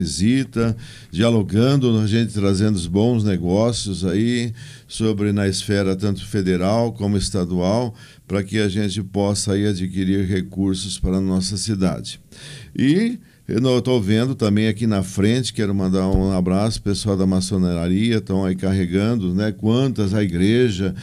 visita, dialogando, a gente trazendo os bons negócios aí sobre na esfera tanto federal como estadual, para que a gente possa aí adquirir recursos para a nossa cidade. E eu estou vendo também aqui na frente, quero mandar um abraço, pessoal da maçonaria, estão aí carregando, né? Quantas a igreja,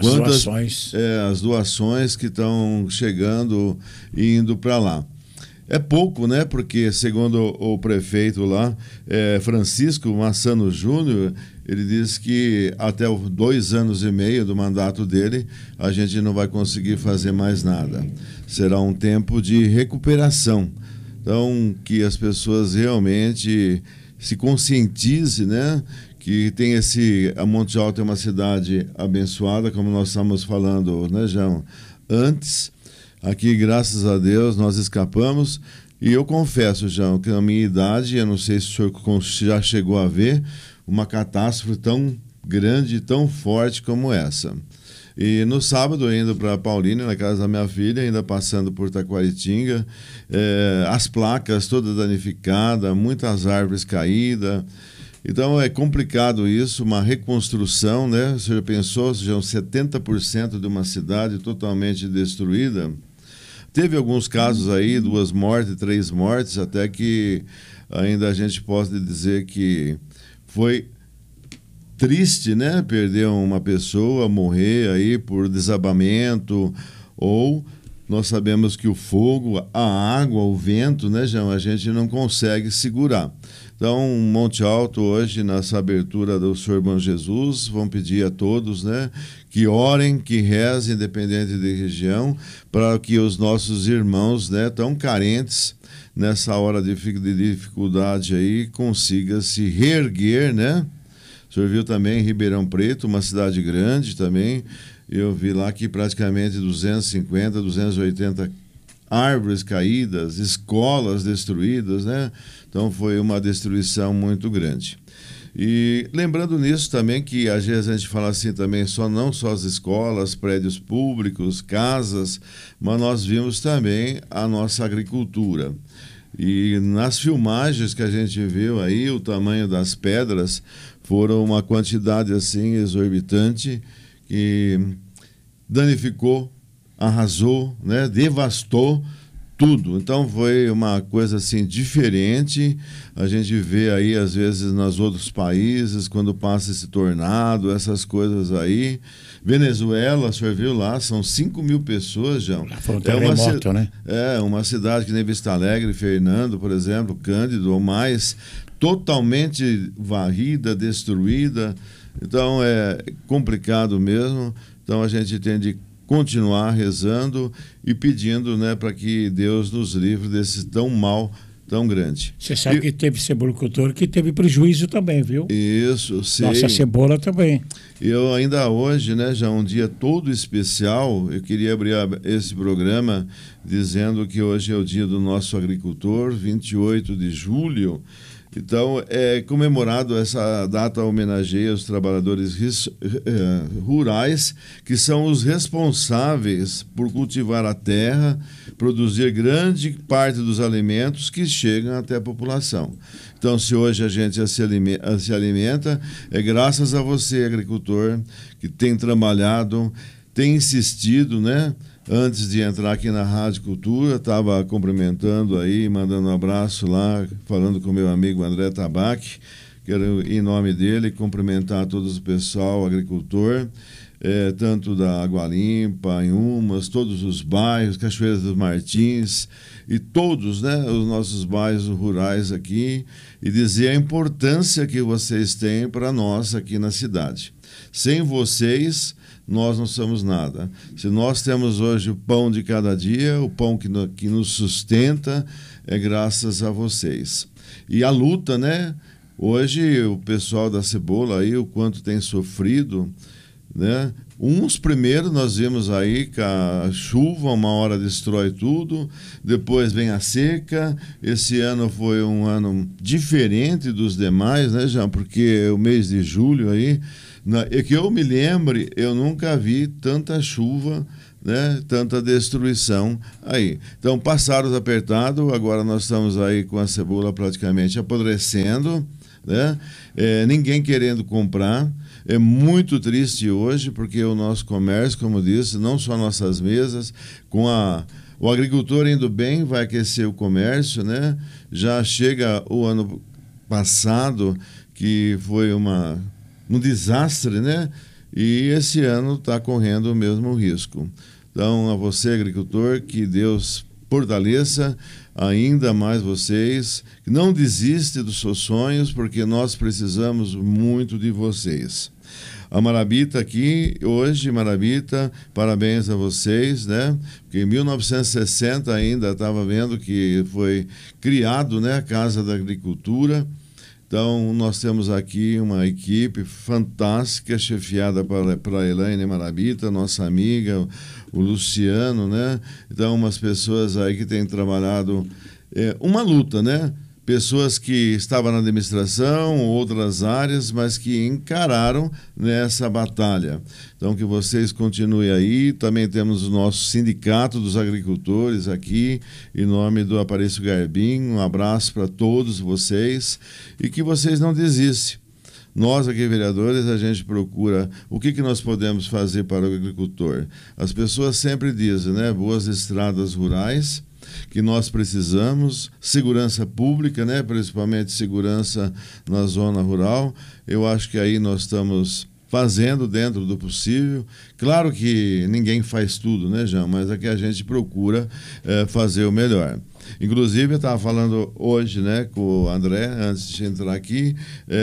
as doações que estão chegando e indo para lá. É pouco, né? Porque, segundo o prefeito lá, Francisco Massano Júnior, ele disse que até 2 anos e meio do mandato dele, a gente não vai conseguir fazer mais nada. Será um tempo de recuperação. Então, que as pessoas realmente se conscientizem, né? Que tem a Monte Alto é uma cidade abençoada, como nós estamos falando, né, João? Antes, aqui, graças a Deus, nós escapamos. E eu confesso, João, que na minha idade, eu não sei se o senhor já chegou a ver uma catástrofe tão grande, tão forte como essa. E no sábado, indo para Paulínia, na casa da minha filha, ainda passando por Taquaritinga, as placas todas danificadas, muitas árvores caídas. Então é complicado isso, uma reconstrução, né? Você já pensou, já 70% de uma cidade totalmente destruída? Teve alguns casos aí, 2 mortes, 3 mortes, até que ainda a gente pode dizer que foi triste, né? Perder uma pessoa, morrer aí por desabamento, ou nós sabemos que o fogo, a água, o vento, né, João, a gente não consegue segurar. Então, Monte Alto hoje, nessa abertura do Senhor Bom Jesus, vão pedir a todos, né, que orem, que rezem, independente de região, para que os nossos irmãos, né, tão carentes nessa hora de dificuldade aí, consigam se reerguer, né? O senhor viu também Ribeirão Preto, uma cidade grande também. Eu vi lá que praticamente 250, 280 árvores caídas, escolas destruídas, né? Então foi uma destruição muito grande. E lembrando nisso também que às vezes a gente fala assim também, não só as escolas, prédios públicos, casas, mas nós vimos também a nossa agricultura. E nas filmagens que a gente viu aí, o tamanho das pedras foram uma quantidade assim exorbitante que danificou, arrasou, né, devastou tudo. Então foi uma coisa assim diferente. A gente vê aí às vezes nos outros países quando passa esse tornado, essas coisas aí. Venezuela, o senhor viu lá, são 5.000 pessoas, João. Foi um terremoto, né? Uma cidade que nem Vista Alegre, Fernando, por exemplo, Cândido ou mais, totalmente varrida, destruída. Então é complicado mesmo. Então a gente tem de continuar rezando e pedindo, né, para que Deus nos livre desse tão mal tão grande. Você sabe que teve cebolicultor que teve prejuízo também, viu? Isso, sei. Nossa cebola também. Eu ainda hoje, né, já um dia todo especial, eu queria abrir esse programa dizendo que hoje é o dia do nosso agricultor, 28 de julho. Então, é comemorado essa data, homenageia os trabalhadores rurais, que são os responsáveis por cultivar a terra, produzir grande parte dos alimentos que chegam até a população. Então, se hoje a gente se alimenta, é graças a você, agricultor, que tem trabalhado, tem insistido, né? Antes de entrar aqui na Rádio Cultura, estava cumprimentando aí, mandando um abraço lá, falando com meu amigo André Tabac. Quero, em nome dele, cumprimentar todos o pessoal, agricultor, tanto da Água Limpa, Inhumas, todos os bairros, Cachoeiras dos Martins e todos, né, os nossos bairros rurais aqui, e dizer a importância que vocês têm para nós aqui na cidade. Sem vocês, nós não somos nada. Se nós temos hoje o pão de cada dia, o pão que nos sustenta, é graças a vocês. E a luta, né? Hoje o pessoal da cebola aí, o quanto tem sofrido, né? Uns primeiros nós vimos aí que a chuva uma hora destrói tudo, depois vem a seca. Esse ano foi um ano diferente dos demais, né, Jean? Porque o mês de julho aí, é que eu me lembre, eu nunca vi tanta chuva né, tanta destruição aí. Então, passaram os apertados, agora nós estamos aí com a cebola praticamente apodrecendo, né? Ninguém querendo comprar. É muito triste hoje, porque o nosso comércio, como disse, não só nossas mesas, o agricultor indo bem, vai aquecer o comércio, né? Já chega o ano passado, que foi um desastre, né? E esse ano está correndo o mesmo risco. Então, a você, agricultor, que Deus fortaleça ainda mais vocês, que não desiste dos seus sonhos, porque nós precisamos muito de vocês. A Marabita aqui, hoje, Marabita, parabéns a vocês, né? Porque em 1960 ainda estava vendo que foi criado, né, a Casa da Agricultura. Então, nós temos aqui uma equipe fantástica, chefiada para a Elaine Marabita, nossa amiga, o Luciano, né? Então, umas pessoas aí que têm trabalhado uma luta, né? Pessoas que estavam na administração, outras áreas, mas que encararam nessa batalha. Então, que vocês continuem aí. Também temos o nosso Sindicato dos Agricultores aqui, em nome do Aparício Garbim. Um abraço para todos vocês e que vocês não desistam. Nós aqui, vereadores, a gente procura o que nós podemos fazer para o agricultor. As pessoas sempre dizem, né, boas estradas rurais, que nós precisamos, segurança pública, né, principalmente segurança na zona rural. Eu acho que aí nós estamos fazendo dentro do possível. Claro que ninguém faz tudo, né, João? Mas aqui a gente procura fazer o melhor. Inclusive, eu estava falando hoje, né, com o André, antes de entrar aqui,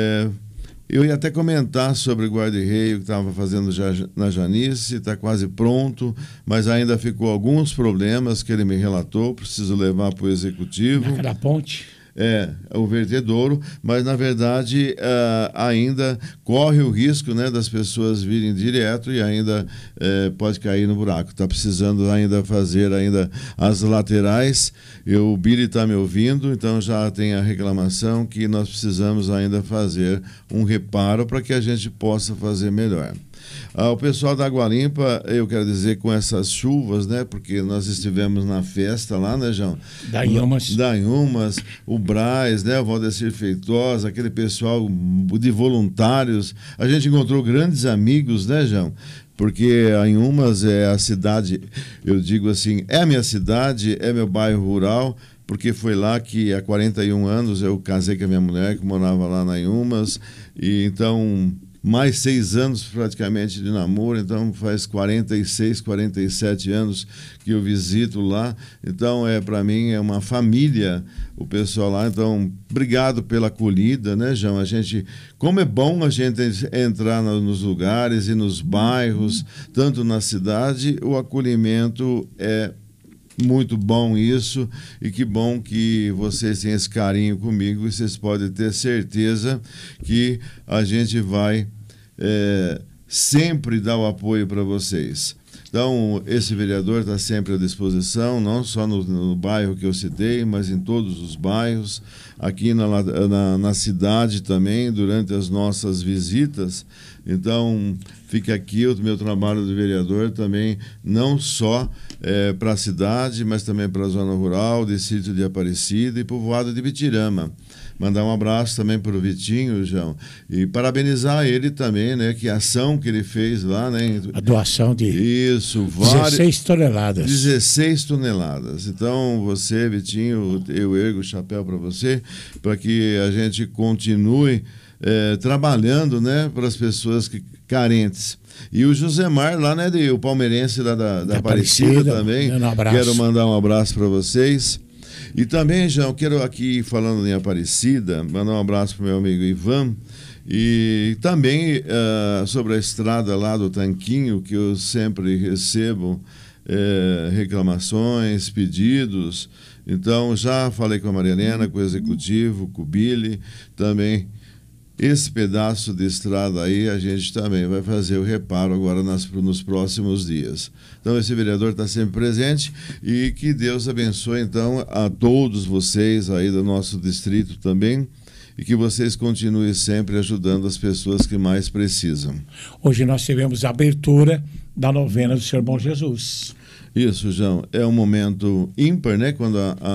eu ia até comentar sobre o guarda-reio que estava fazendo já na Janice, está quase pronto, mas ainda ficou alguns problemas que ele me relatou, preciso levar para o executivo. Naquela ponte? O vertedouro, mas na verdade ainda corre o risco, né, das pessoas virem direto e ainda pode cair no buraco. Está precisando ainda fazer ainda as laterais. O Billy está me ouvindo, então já tem a reclamação que nós precisamos ainda fazer um reparo para que a gente possa fazer melhor. O pessoal da Água Limpa, eu quero dizer, com essas chuvas, né? Porque nós estivemos na festa lá, né, João? Da Inhumas, o Braz, né? O Valdecir Feitosa, aquele pessoal de voluntários. A gente encontrou grandes amigos, né, João? Porque a Inhumas é a cidade, eu digo assim, é a minha cidade, é meu bairro rural, porque foi lá que há 41 anos eu casei com a minha mulher, que morava lá na Inhumas, e então mais 6 anos praticamente de namoro, então faz 46, 47 anos que eu visito lá. Então, para mim, é uma família o pessoal lá. Então, obrigado pela acolhida, né, João? A gente, como é bom a gente entrar nos lugares e nos bairros, tanto na cidade, o acolhimento é muito bom isso, e que bom que vocês têm esse carinho comigo, e vocês podem ter certeza que a gente vai sempre dar o apoio para vocês. Então, esse vereador está sempre à disposição, não só no bairro que eu citei, mas em todos os bairros, aqui na cidade também, durante as nossas visitas. Então, fica aqui o meu trabalho de vereador também, não só para a cidade, mas também para a zona rural, distrito de Aparecida e povoado de Bitirama. Mandar um abraço também para o Vitinho, João, e parabenizar ele também, né, que a ação que ele fez lá, né? A doação de 16 toneladas. 16 toneladas. Então, você, Vitinho, eu ergo o chapéu para você, para que a gente continue trabalhando, né, para as pessoas carentes. E o Josemar, lá, né, o palmeirense lá da Aparecida também. Quero mandar um abraço para vocês. E também, João, quero aqui, falando em Aparecida, mandar um abraço para o meu amigo Ivan. E também sobre a estrada lá do Tanquinho, que eu sempre recebo reclamações, pedidos. Então, já falei com a Maria Helena, com o executivo, com o Billy, também. Esse pedaço de estrada aí, a gente também vai fazer o reparo agora nos próximos dias. Então, esse vereador está sempre presente, e que Deus abençoe, então, a todos vocês aí do nosso distrito também, e que vocês continuem sempre ajudando as pessoas que mais precisam. Hoje nós tivemos a abertura da novena do Senhor Bom Jesus. Isso, João. É um momento ímpar, né? Quando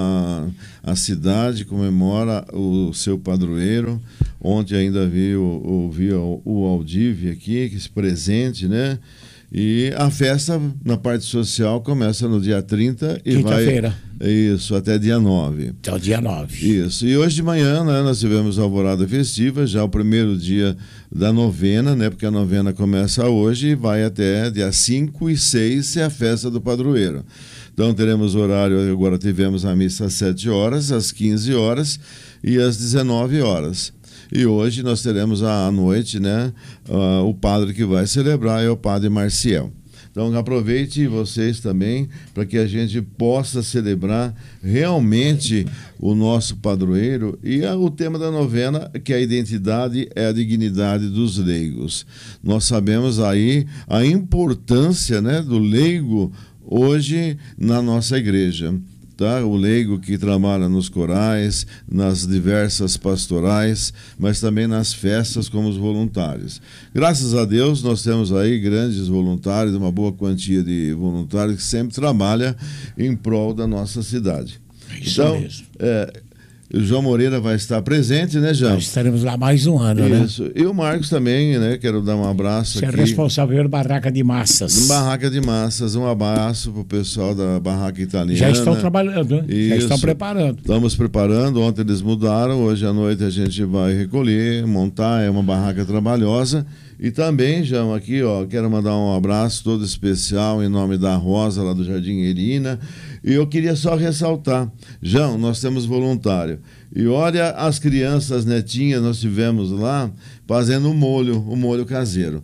a cidade comemora o seu padroeiro. Ontem ainda ouvi o Aldive aqui, que se presente, né? E a festa na parte social começa no dia 30 e Quinta-feira. Isso, até dia 9. Até o dia 9. Isso. E hoje de manhã, né, nós tivemos a alvorada festiva, já o primeiro dia da novena, né? Porque a novena começa hoje e vai até dia 5 e 6, é a festa do padroeiro. Então teremos horário, agora tivemos a missa às 7 horas, às 15 horas e às 19 horas. E hoje nós teremos à noite, né, o padre que vai celebrar é o padre Marcial. Então aproveite vocês também para que a gente possa celebrar realmente o nosso padroeiro e o tema da novena, que a identidade é a dignidade dos leigos. Nós sabemos aí a importância, né, do leigo hoje na nossa igreja. Tá? O leigo que trabalha nos corais, nas diversas pastorais, mas também nas festas como os voluntários. Graças a Deus nós temos aí grandes voluntários, uma boa quantia de voluntários que sempre trabalham em prol da nossa cidade. Isso então, mesmo. O João Moreira vai estar presente, né, João? Nós estaremos lá mais um ano, né? Isso. E o Marcos também, né? Quero dar um abraço aqui. Você é responsável pela Barraca de Massas. Barraca de Massas, um abraço pro pessoal da Barraca Italiana. Já estão trabalhando, né? Isso. Já estão preparando. Estamos preparando, ontem eles mudaram, hoje à noite a gente vai recolher, montar, é uma barraca trabalhosa. E também, João, aqui, ó, quero mandar um abraço todo especial em nome da Rosa, lá do Jardim Irina. E eu queria só ressaltar, João, nós temos voluntário. E olha as crianças netinhas, nós tivemos lá fazendo o molho caseiro.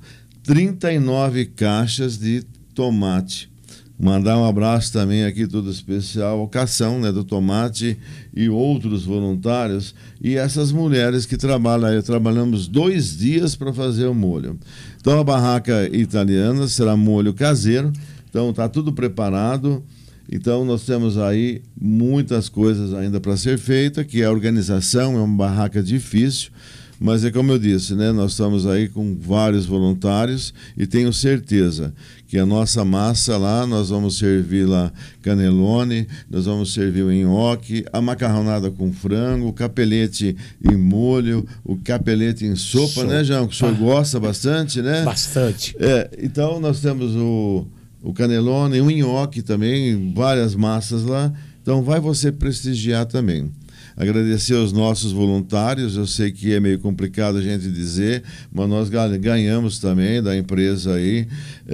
39 caixas de tomate. Mandar um abraço também aqui, todo especial, ao Cação, né, do tomate e outros voluntários. E essas mulheres que trabalham aí, trabalhamos 2 dias para fazer o molho. Então a barraca italiana será molho caseiro, então está tudo preparado. Então nós temos aí muitas coisas ainda para ser feita, que a organização é uma barraca difícil, mas é como eu disse, né? Nós estamos aí com vários voluntários e tenho certeza que a nossa massa lá, nós vamos servir lá canelone, nós vamos servir o nhoque, a macarronada com frango, o capelete em molho, o capelete em sopa, né, João? Que o senhor gosta bastante, né? Bastante. Então nós temos o canelone, o nhoque também, várias massas lá. Então vai você prestigiar também. Agradecer aos nossos voluntários, eu sei que é meio complicado a gente dizer, mas nós ganhamos também da empresa aí,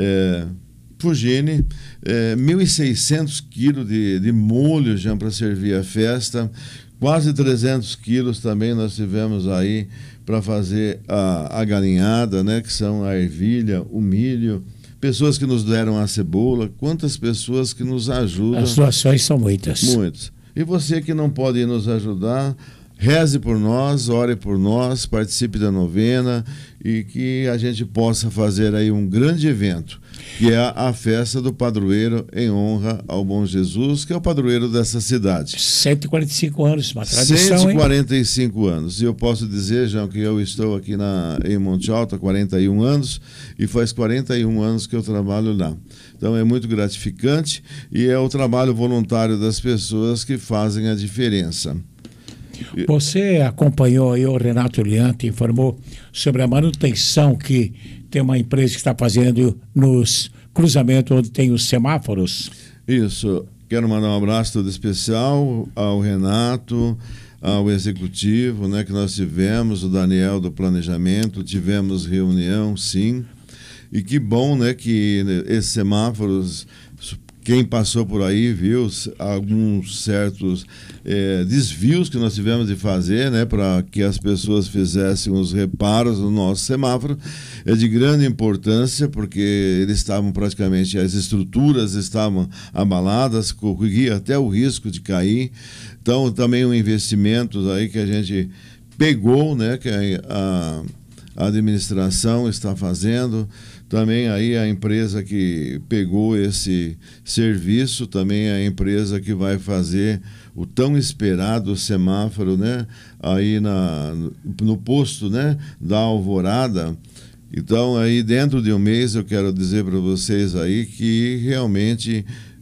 Fugini, 1.600 quilos de molho já para servir a festa, quase 300 quilos também nós tivemos aí para fazer a galinhada, né, que são a ervilha, o milho, pessoas que nos deram a cebola, quantas pessoas que nos ajudam. As doações são muitas. Muitas. E você que não pode nos ajudar, reze por nós, ore por nós, participe da novena e que a gente possa fazer aí um grande evento, que é a festa do padroeiro em honra ao Bom Jesus, que é o padroeiro dessa cidade. 145 anos, uma tradição, 145 anos. E eu posso dizer, João, que eu estou aqui em Monte Alto há 41 anos e faz 41 anos que eu trabalho lá. Então é muito gratificante e é o trabalho voluntário das pessoas que fazem a diferença. Você acompanhou aí, o Renato Liante informou sobre a manutenção que tem uma empresa que está fazendo nos cruzamentos onde tem os semáforos? Isso. Quero mandar um abraço todo especial ao Renato, ao executivo, né, que nós tivemos, o Daniel do planejamento, tivemos reunião, sim. E que bom, né, que esses semáforos, quem passou por aí viu alguns certos desvios que nós tivemos de fazer, né, para que as pessoas fizessem os reparos no nosso semáforo. É de grande importância, porque eles estavam praticamente, as estruturas estavam abaladas, corria até o risco de cair. Então, também um investimento aí que a gente pegou, né, que a administração está fazendo. Também aí a empresa que pegou esse serviço, também é a empresa que vai fazer o tão esperado semáforo, né, aí no posto, né, da Alvorada. Então aí dentro de um mês eu quero dizer para vocês aí que realmente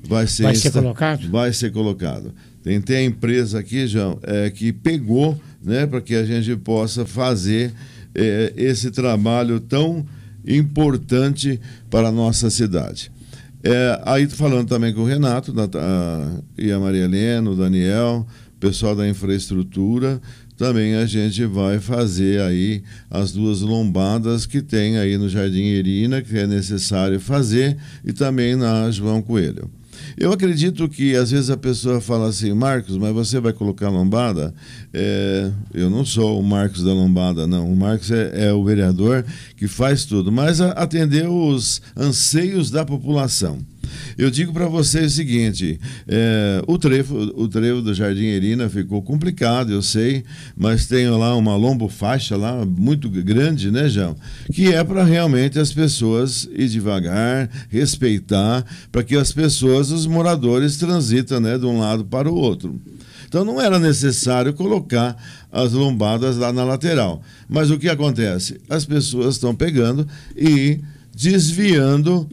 vai ser colocado? Vai ser colocado. Tem a empresa aqui, João, que pegou, né, para que a gente possa fazer esse trabalho tão importante para a nossa cidade. Aí falando também com o Renato e a Maria Helena, o Daniel, o pessoal da infraestrutura, também a gente vai fazer aí as 2 lombadas que tem aí no Jardim Erina, que é necessário fazer, e também na João Coelho. Eu acredito que às vezes a pessoa fala assim: Marcos, mas você vai colocar lombada? Eu não sou o Marcos da lombada, não. O Marcos é o vereador que faz tudo, mas atender os anseios da população. Eu digo para vocês o seguinte: o trevo do Jardim Erina ficou complicado, eu sei, mas tem lá uma lombofaixa lá muito grande, né, João? Que é para realmente as pessoas ir devagar, respeitar, para que as pessoas, os moradores, transitam, né, de um lado para o outro. Então não era necessário colocar as lombadas lá na lateral. Mas o que acontece? As pessoas estão pegando e desviando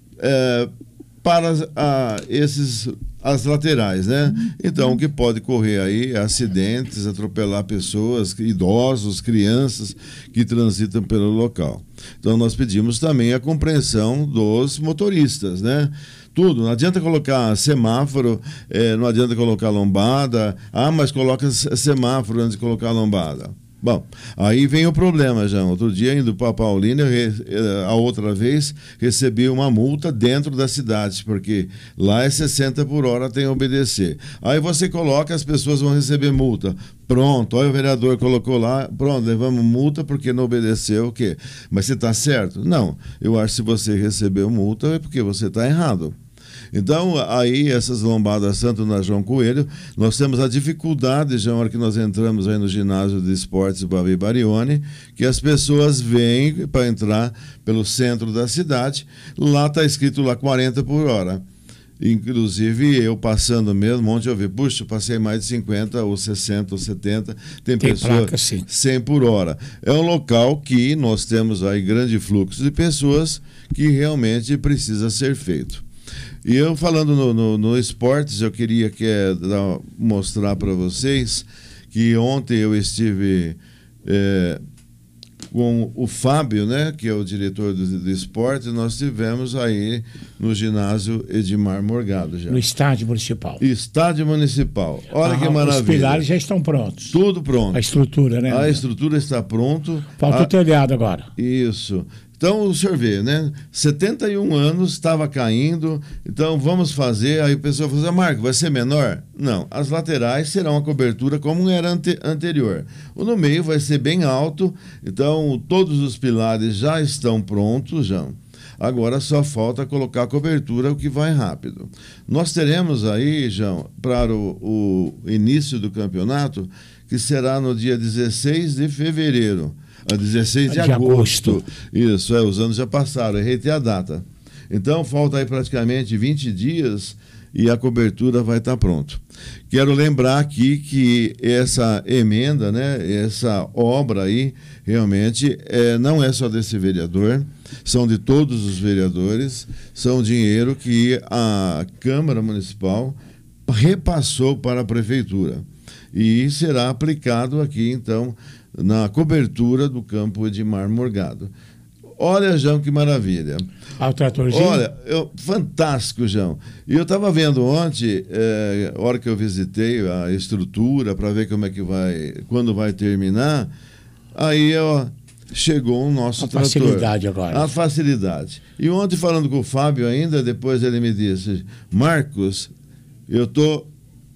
para as laterais, né? Então, o que pode correr aí é acidentes, atropelar pessoas, idosos, crianças que transitam pelo local. Então, nós pedimos também a compreensão dos motoristas, né? Tudo, não adianta colocar semáforo, não adianta colocar lombada, mas coloca semáforo antes de colocar lombada. Bom, aí vem o problema, João. Outro dia, indo para Paulínia, a outra vez, recebi uma multa dentro da cidade, porque lá é 60 por hora, tem que obedecer. Aí você coloca, as pessoas vão receber multa. Pronto, olha, o vereador colocou lá, pronto, levamos multa porque não obedeceu, o quê? Mas você está certo? Não, eu acho que se você recebeu multa é porque você está errado. Então, aí, essas lombadas, tanto na João Coelho, nós temos a dificuldade, já na hora que nós entramos aí no ginásio de esportes Bavi Barione, que as pessoas vêm para entrar pelo centro da cidade, lá está escrito lá 40 por hora. Inclusive, eu passando mesmo, ontem eu vi, puxa, passei mais de 50, ou 60, ou 70, tem pessoa placa, sim. 100 por hora. É um local que nós temos aí grande fluxo de pessoas que realmente precisa ser feito. E eu falando no esportes, eu queria mostrar para vocês que ontem eu estive com o Fábio, né, que é o diretor do esporte, nós tivemos aí no ginásio Edmar Morgado já. No estádio municipal. Estádio municipal. Olha que maravilha. Os pilares já estão prontos. Tudo pronto. A estrutura, né? A estrutura está pronta. Falta o telhado agora. Isso. Então, o senhor vê, né? 71 anos, estava caindo, então vamos fazer. Aí o pessoal falou assim: Marco, vai ser menor? Não, as laterais serão a cobertura como era anterior. O no meio vai ser bem alto, então todos os pilares já estão prontos, já. Agora só falta colocar a cobertura, o que vai rápido. Nós teremos aí, João, para o início do campeonato, que será no dia 16 de fevereiro. A 16 de agosto. Isso, os anos já passaram, errei a data. Então, falta aí praticamente 20 dias e a cobertura vai estar pronta. Quero lembrar aqui que essa emenda, né, essa obra aí, realmente, não é só desse vereador, são de todos os vereadores, são dinheiro que a Câmara Municipal repassou para a Prefeitura. E será aplicado aqui, então, na cobertura do campo Edmar Morgado. Olha, João, que maravilha. O tratorzinho? Olha, fantástico, João. E eu estava vendo ontem, a hora que eu visitei a estrutura para ver como é que quando vai terminar, aí chegou o nosso trator. A facilidade agora. A facilidade. E ontem, falando com o Fábio ainda, depois ele me disse: Marcos, eu estou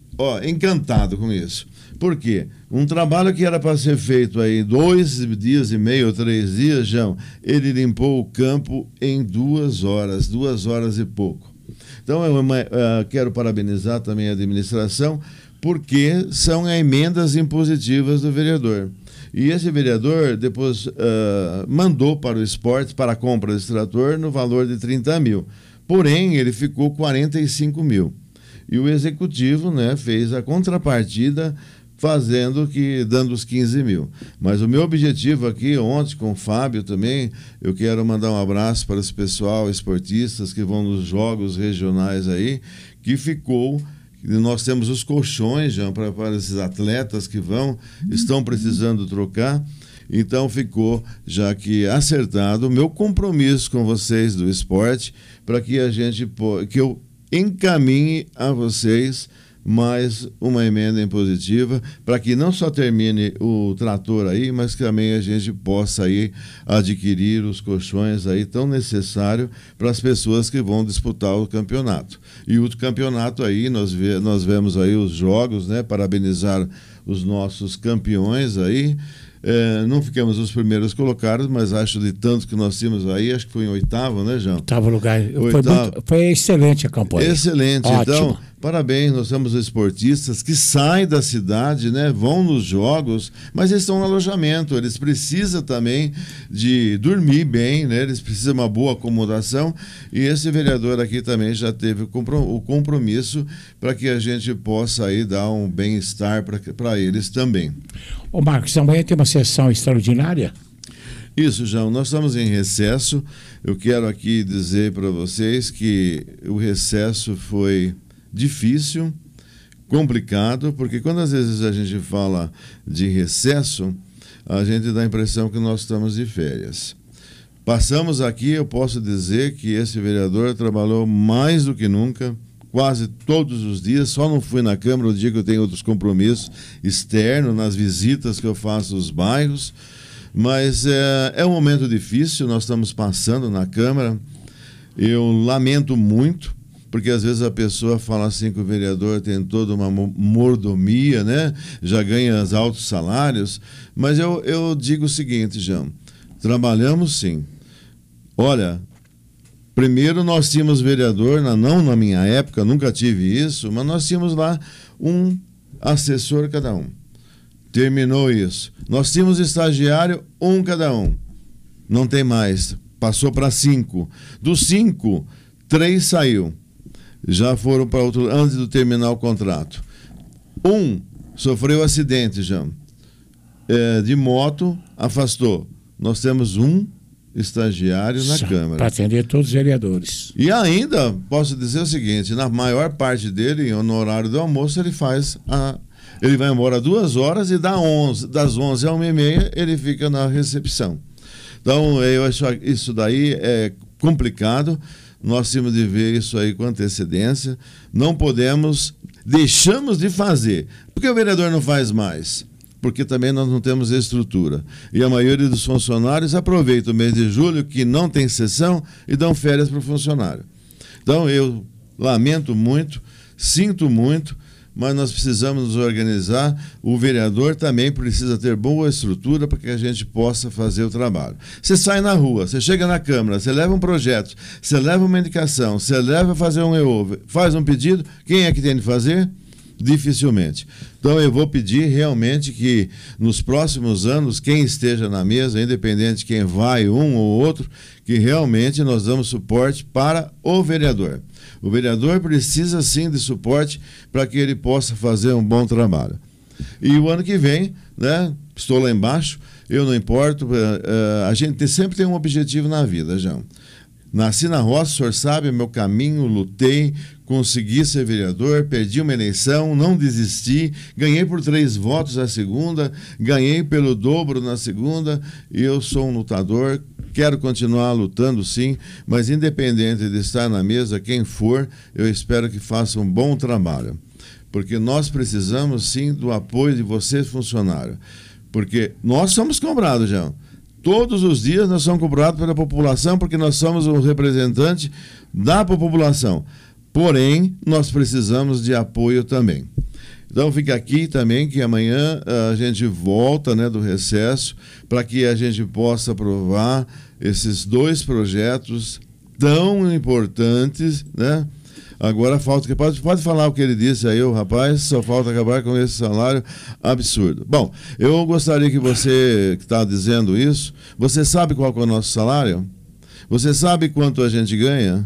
encantado com isso. Por quê? Um trabalho que era para ser feito aí 2 dias e meio ou 3 dias, João, ele limpou o campo em 2 horas, 2 horas e pouco. Então, eu quero parabenizar também a administração, porque são emendas impositivas do vereador. E esse vereador depois mandou para o esporte, para a compra desse trator, no valor de 30 mil. Porém, ele ficou 45 mil. E o executivo, né, fez a contrapartida dando os 15 mil. Mas o meu objetivo aqui, ontem com o Fábio também, eu quero mandar um abraço para esse pessoal, esportistas que vão nos jogos regionais aí, que ficou... Nós temos os colchões já para esses atletas que estão precisando trocar. Então ficou já que acertado o meu compromisso com vocês do esporte para que que eu encaminhe a vocês mais uma emenda impositiva para que não só termine o trator aí, mas que também a gente possa aí adquirir os colchões aí tão necessário para as pessoas que vão disputar o campeonato. E o campeonato aí, nós vemos aí os jogos, né? Parabenizar os nossos campeões aí. Não ficamos os primeiros colocados, mas acho de tanto que nós tínhamos aí, acho que foi em 8º, né, João? 8º lugar. Foi excelente a campanha. Excelente. Ótimo. Então, parabéns, nós temos esportistas que saem da cidade, né, vão nos jogos, mas eles estão no alojamento, eles precisam também de dormir bem, né, eles precisam de uma boa acomodação, e esse vereador aqui também já teve o compromisso para que a gente possa aí dar um bem-estar para eles também. Ô Marcos, amanhã tem uma sessão extraordinária? Isso, João. Nós estamos em recesso. Eu quero aqui dizer para vocês que o recesso foi difícil, complicado, porque quando às vezes a gente fala de recesso, a gente dá a impressão que nós estamos de férias. Passamos aqui, eu posso dizer que esse vereador trabalhou mais do que nunca, quase todos os dias, só não fui na Câmara o dia que eu tenho outros compromissos externos, nas visitas que eu faço aos bairros, mas é um momento difícil, nós estamos passando na Câmara, eu lamento muito, porque às vezes a pessoa fala assim que o vereador tem toda uma mordomia, né? Já ganha altos salários, mas eu digo o seguinte, João, trabalhamos sim. Olha, primeiro nós tínhamos vereador, não na minha época, nunca tive isso, mas nós tínhamos lá um assessor cada um. Terminou isso. Nós tínhamos estagiário, um cada um. Não tem mais. Passou para 5. Dos 5, 3 saiu. Já foram para outro, antes de terminar o contrato. Um sofreu acidente já. De moto, afastou. Nós temos um estagiário na Câmara. Para atender todos os vereadores. E ainda, posso dizer o seguinte, na maior parte dele, no horário do almoço, ele vai embora 2 horas e das 11 à 1h30 ele fica na recepção. Então, eu acho isso daí é complicado. Nós temos de ver isso aí com antecedência. Não deixamos de fazer. Por que o vereador não faz mais? Porque também nós não temos estrutura. E a maioria dos funcionários aproveita o mês de julho, que não tem sessão, e dão férias para o funcionário. Então, eu lamento muito, sinto muito, mas nós precisamos nos organizar. O vereador também precisa ter boa estrutura para que a gente possa fazer o trabalho. Você sai na rua, você chega na Câmara, você leva um projeto, você leva uma indicação, você leva a fazer um EO, faz um pedido, quem é que tem de fazer? Dificilmente. Então eu vou pedir realmente que nos próximos anos, quem esteja na mesa, independente de quem vai, um ou outro, que realmente nós damos suporte para o vereador. O vereador precisa sim de suporte para que ele possa fazer um bom trabalho. E o ano que vem, né, estou lá embaixo, eu não importo, a gente sempre tem um objetivo na vida, João. Nasci na roça, o senhor sabe, meu caminho, lutei, consegui ser vereador, perdi uma eleição, não desisti, ganhei por 3 votos a segunda, ganhei pelo dobro na segunda, e eu sou um lutador, quero continuar lutando sim, mas independente de estar na mesa, quem for, eu espero que faça um bom trabalho, porque nós precisamos sim do apoio de vocês, funcionários, porque nós somos cobrados, João. Todos os dias nós somos cobrados pela população, porque nós somos o representante da população. Porém, nós precisamos de apoio também. Então, fica aqui também que amanhã a gente volta, né, do recesso para que a gente possa aprovar esses 2 projetos tão importantes, né? Agora falta que pode falar o que ele disse aí, o rapaz, só falta acabar com esse salário absurdo. Bom, eu gostaria que você, que está dizendo isso, você sabe qual é o nosso salário? Você sabe quanto a gente ganha?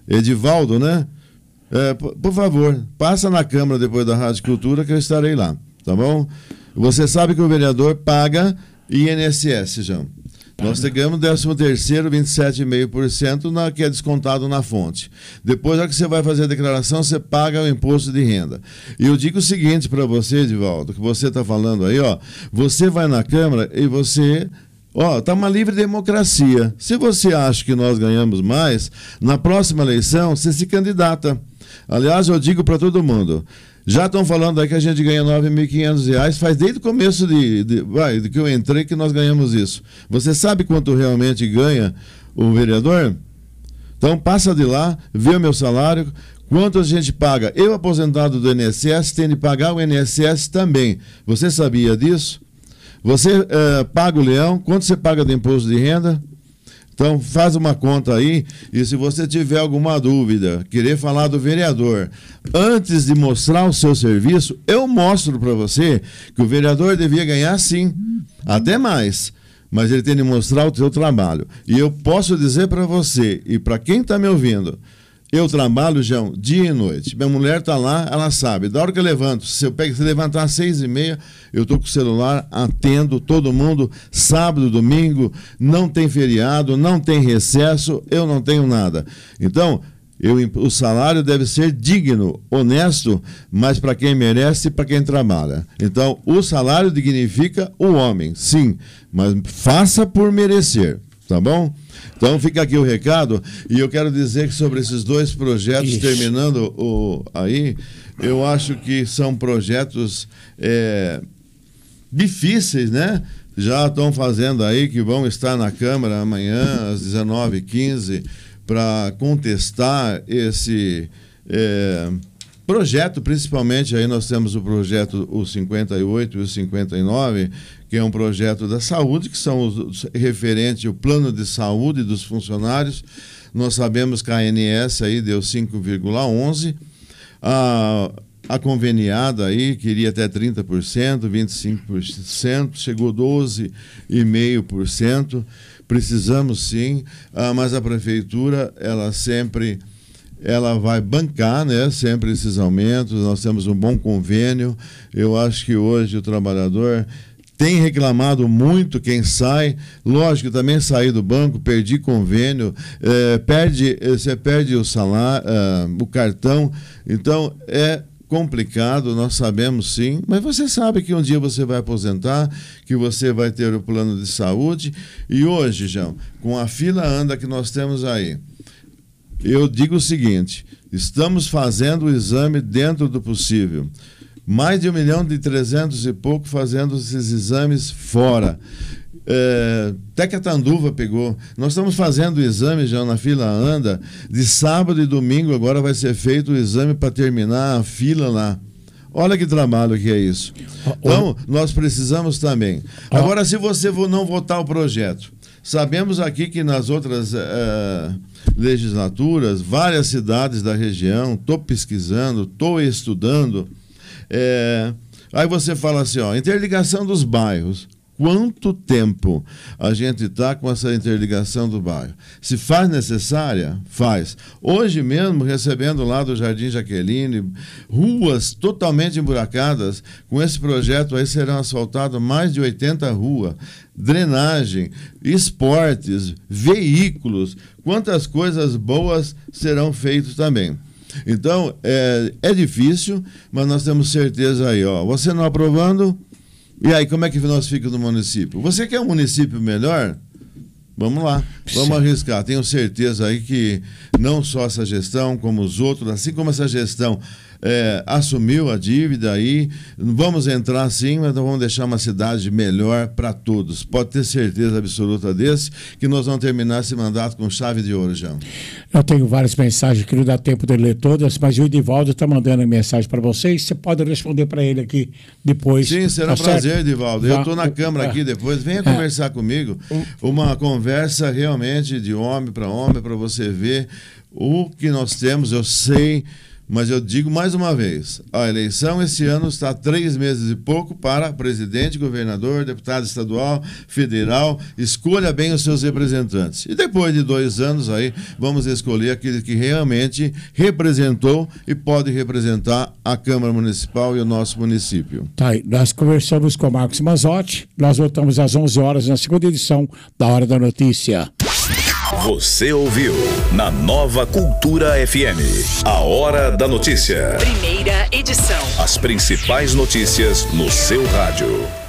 Edivaldo, né? Por favor, passa na Câmara depois da Rádio Cultura que eu estarei lá. tá bom? Você sabe que o vereador paga INSS, João. Nós pegamos 13º, 27,5%, que é descontado na fonte. Depois, na hora que você vai fazer a declaração, você paga o imposto de renda. E eu digo o seguinte para você, Edivaldo, que você está falando aí, ó, você vai na Câmara e você... Está uma livre democracia. Se você acha que nós ganhamos mais, na próxima eleição, você se candidata. Aliás, eu digo para todo mundo... Já estão falando aí que a gente ganha R$ 9.500, faz desde o começo de que eu entrei que nós ganhamos isso. Você sabe quanto realmente ganha o vereador? Então passa de lá, vê o meu salário, quanto a gente paga. Eu, aposentado do INSS, tenho de pagar o INSS também. Você sabia disso? Você paga o leão, quanto você paga de imposto de renda? Então, faz uma conta aí, e se você tiver alguma dúvida, querer falar do vereador, antes de mostrar o seu serviço, eu mostro para você que o vereador devia ganhar sim, até mais, mas ele tem de mostrar o seu trabalho. E eu posso dizer para você, e para quem está me ouvindo, eu trabalho, João, dia e noite. Minha mulher está lá, ela sabe. Da hora que eu levanto, se levantar às 6h30, eu estou com o celular, atendo todo mundo, sábado, domingo, não tem feriado, não tem recesso, eu não tenho nada. Então, o salário deve ser digno, honesto, mas para quem merece e para quem trabalha. Então, o salário dignifica o homem, sim, mas faça por merecer, tá bom? Então fica aqui o recado, e eu quero dizer que sobre esses dois projetos, terminando aí, eu acho que são projetos difíceis, né? Já estão fazendo aí, que vão estar na Câmara amanhã, às 19h15, para contestar esse projeto, principalmente aí nós temos o projeto o 58 e o 59, que é um projeto da saúde, que são os referentes ao plano de saúde dos funcionários. Nós sabemos que a ANS aí deu 5,11%, a conveniada aí queria até 30%, 25%, chegou 12,5%. Precisamos sim, mas a prefeitura, ela vai bancar, né, sempre esses aumentos. Nós temos um bom convênio. Eu acho que hoje o trabalhador tem reclamado muito quem sai. Lógico, também saí do banco, perdi convênio, você perde o salário, o cartão. Então, é complicado, nós sabemos sim, mas você sabe que um dia você vai aposentar, que você vai ter o plano de saúde. E hoje, João, com a fila anda que nós temos aí, eu digo o seguinte, estamos fazendo o exame dentro do possível. Mais de 1.300.000 e pouco fazendo esses exames fora. Até que a Tanduva pegou. Nós estamos fazendo o exame já na fila anda. De sábado e domingo agora vai ser feito o exame para terminar a fila lá. Olha que trabalho que é isso. Então, nós precisamos também. Agora, se você não votar o projeto, sabemos aqui que nas outras legislaturas, várias cidades da região, estou pesquisando, estou estudando. Aí você fala assim, interligação dos bairros. Quanto tempo a gente está com essa interligação do bairro? Se faz necessária, faz. Hoje mesmo, recebendo lá do Jardim Jaqueline, ruas totalmente emburacadas, com esse projeto aí serão asfaltadas mais de 80 ruas, drenagem, esportes, veículos, quantas coisas boas serão feitas também. Então, é difícil, mas nós temos certeza aí, você não aprovando. E aí, como é que nós ficamos no município? Você quer um município melhor? Vamos lá, vamos arriscar. Tenho certeza aí que não só essa gestão, como os outros, assim como essa gestão assumiu a dívida aí, vamos entrar sim, mas vamos deixar uma cidade melhor para todos. Pode ter certeza absoluta desse, que nós vamos terminar esse mandato com chave de ouro, João. Eu tenho várias mensagens que não dá tempo de ler todas, mas o Edivaldo está mandando mensagem para vocês, você pode responder para ele aqui depois. Sim, será um prazer, Edivaldo. Eu estou na Câmara aqui depois, venha conversar comigo, uma conversa realmente de homem, para você ver o que nós temos. Eu sei, Mas eu digo mais uma vez, a eleição esse ano está 3 meses e pouco para presidente, governador, deputado estadual, federal. Escolha bem os seus representantes. E depois de 2 anos aí, vamos escolher aquele que realmente representou e pode representar a Câmara Municipal e o nosso município. Tá aí, nós conversamos com o Marcos Mazzotti, nós voltamos às 11 horas na segunda edição da Hora da Notícia. Você ouviu na Nova Cultura FM, a Hora da Notícia. Primeira edição. As principais notícias no seu rádio.